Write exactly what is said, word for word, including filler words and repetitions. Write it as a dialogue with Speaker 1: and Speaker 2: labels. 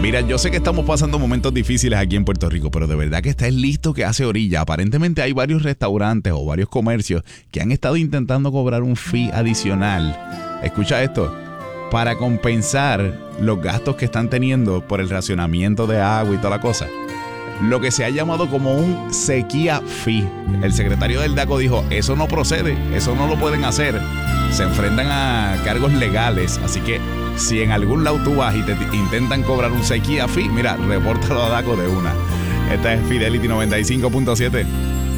Speaker 1: Mira, yo sé que estamos pasando momentos difíciles aquí en Puerto Rico, pero de verdad que está el listo que hace orilla. Aparentemente hay varios restaurantes o varios comercios que han estado intentando cobrar un fee adicional. Escucha esto, para compensar los gastos que están teniendo por el racionamiento de agua y toda la cosa. Lo que se ha llamado como un sequía fee. El secretario del DACO dijo, eso no procede, eso no lo pueden hacer. Se enfrentan a cargos legales, así que si en algún lado tú vas y te intentan cobrar un sequía fee, mira, repórtalo a DACO de una. Esta es Fidelity noventa y cinco punto siete.